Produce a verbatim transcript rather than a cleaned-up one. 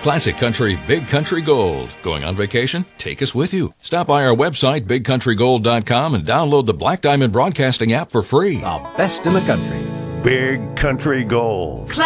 Classic Country Big Country Gold. Going on vacation? Take us with you. Stop by our website, big country gold dot com, and download the Black Diamond Broadcasting app for free. The best in the country. Big Country Gold.